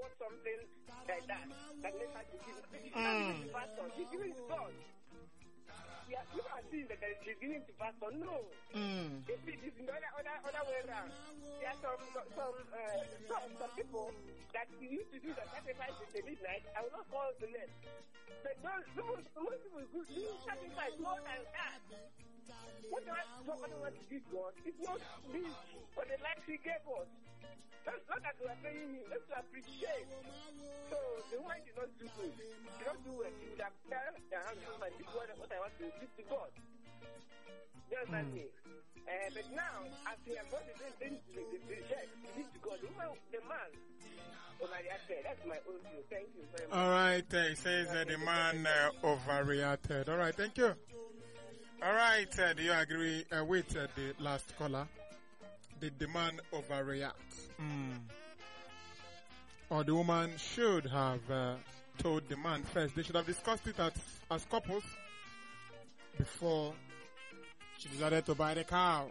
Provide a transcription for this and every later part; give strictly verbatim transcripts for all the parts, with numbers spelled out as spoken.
something like that that makes her to give. She's not Mm. giving to pastor. She's giving to God. Yeah, people are seeing that she's giving to pastor. No. Mm. If it is the other, other, other way around, there are some, some, uh, some, some people that used to do the sacrifice in the midnight. I will not call the name. But those, those, most people who do sacrifice more than that. Whatever somebody wants to give God, it's not me, but the life He gave us. That's not that we are paying Him. Let's appreciate. So the woman did not do good. She did not do well. She would have turned her hand to my this is what I want to give to God. You understand me? Uh, but now, as he has brought the thing to the, the, the church, to give to God, the woman, the man, overreacted. That's my own view. Thank you very much. All right, uh, he says uh, the man uh, overreacted. All right, thank you. All right, uh, do you agree uh, with uh, the last caller? Did the man overreact? Mm. Or the woman should have uh, told the man first. They should have discussed it as, as couples before she decided to buy the cow.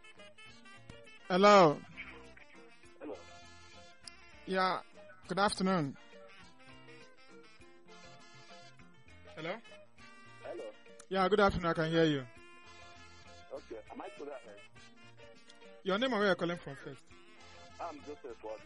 Hello. Hello. Yeah, good afternoon. Hello? Hello. Yeah, good afternoon. I can hear you. Okay. Am I still there? Your name and where you're calling from first? I'm Joseph Wadi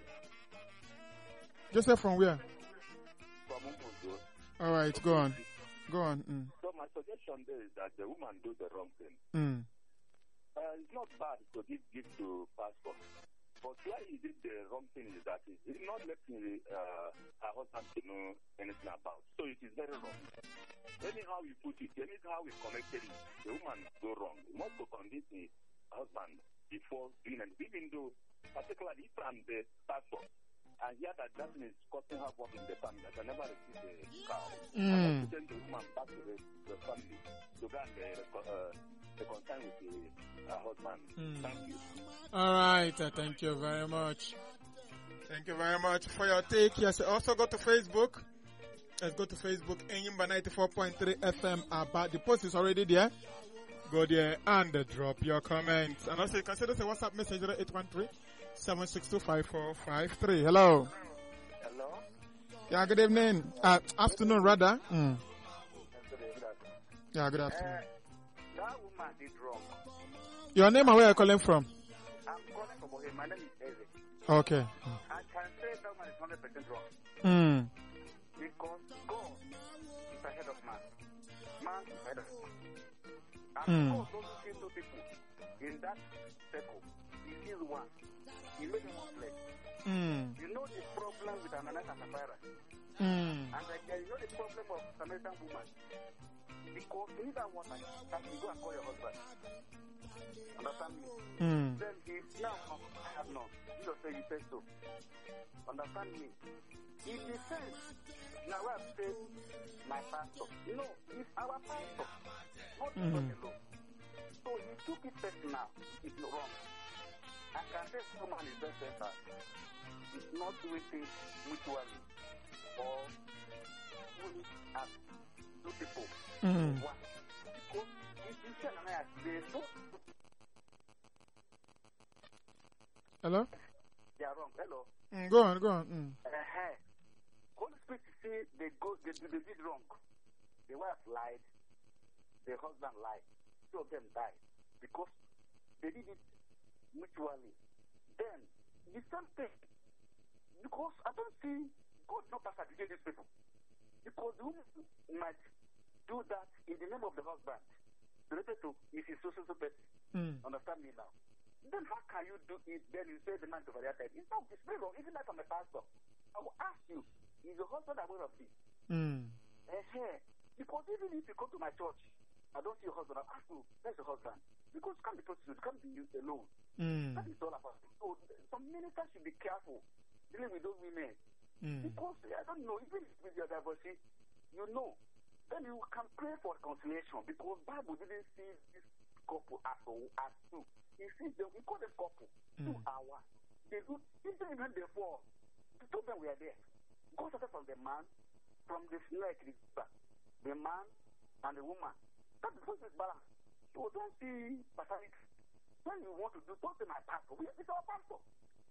Joseph from where? from Umundo. All right, go on. Go on. Mm. So my suggestion there is that the woman do the wrong thing. Mm. Uh, it's not bad to give gift to pastor. But where he did the wrong thing is that he's not letting uh, her husband to know anything about. So it is very wrong. Anyhow you put it, anyhow we connected it, the woman go wrong. You must go convince the husband before doing it. Even though, particularly if I'm the pastor, and hear that that is costing her work in the family, I can never receive the cow. Mm. I send the woman back to the, the family to go and uh, uh, the concern with the uh, husband. Mm. Thank you. All right, uh, thank you very much. Thank you very much for your take. Yes, also go to Facebook. Let's go to Facebook, Enyimba ninety-four point three F M. About the post is already there. Go there and uh, drop your comments. And also you can send us a WhatsApp message zero eight one three, seven six two, five four five three. Hello. Hello? Yeah, good evening. Uh, afternoon, rather. Mm. Yeah, good Uh, afternoon. that woman did wrong. Your name and where you're calling from? I'm calling from Bohemia. My name is Eze. Okay. I can say that woman is one hundred percent wrong. Mm. Because God is ahead of man. Man is ahead of man. And Mm. God doesn't see two people in that circle. He sees one. He made them one flesh. Mm. You know the problem with Ananias and Sapphira. Mm. And again, you know the problem of Samaritan woman. Because you need that water that you go and call your husband. Understand me? Mm. Then if now I have none, Jesus said you said so. Understand me? If he says, now I say my pastor. No, it's our pastor. Not Mm. God alone. So he took it personal. It's wrong. I can say someone is just center. It's not doing things mutually. Or only as two people. Mm. One. Because if you say Ananias, they don't. Hello? They are wrong. Hello. Mm, go on, go on. Mm. Uh-huh. Holy Spirit say they go they, they did wrong. The wife lied, the husband lied. Two of them died because they did it mutually. Then the same thing. Because I don't see God not persecuting these people. Because the woman might do that in the name of the husband. Related to if he's so so so person. Mm. Understand me now? Then how can you do it? Then you say the man to overreacted. It's not, it's very wrong. Even like I'm a pastor, I will ask you, is your husband aware of this? Mm. Uh-huh. Because even if you go to my church, I don't see your husband, I'll ask you, where's your husband? Because it can't be prostitute, it can't be you alone. Mm. That is all about it. So some ministers should be careful dealing with those women. Mm. Because I don't know, even with your divorcee, you know, then you can pray for reconciliation because Bible didn't see this couple as, as two. He sees them, we call them couple, two Mm. hours. They do, even when they fall, the two of them were there. God started from the man, from the snake, the, the man and the woman. That's the first balance. So don't see paternity. When you want to do, don't say my pastor. We, it's our pastor.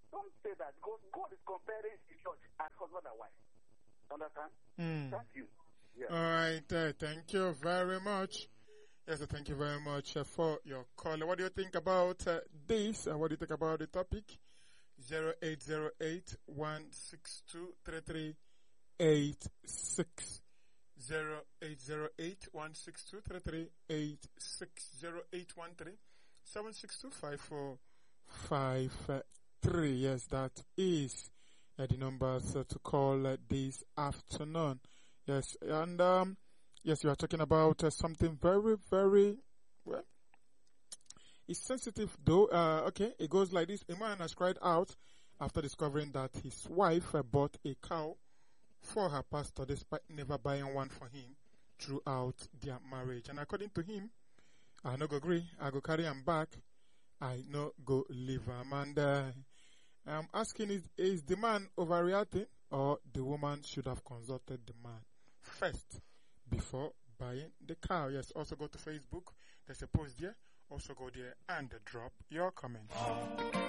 don't say that because God is comparing the church and husband and wife. Understand? Mm. Thank you. Yeah. All right. Uh, thank you very much. Yes, uh, thank you very much uh, for your call. What do you think about uh, this? And uh, what do you think about the topic? zero eight zero eight, one six two, three three eight six. zero eight zero eight, one six two, three three eight six. zero eight one three, seven six two, five four five three. Yes, that is uh, the numbers uh, to call uh, this afternoon. Yes, and um, yes, you are talking about uh, something very, very, well, it's sensitive though. Uh, okay, it goes like this. A man has cried out after discovering that his wife uh, bought a cow for her pastor despite never buying one for him throughout their marriage. And according to him, I no go agree. I go carry him back. I no go leave him. And uh, I'm asking, is, is the man overreacting or the woman should have consulted the man first before buying the cow? Yes, also go to Facebook. There's a post there. Also go there and drop your comments.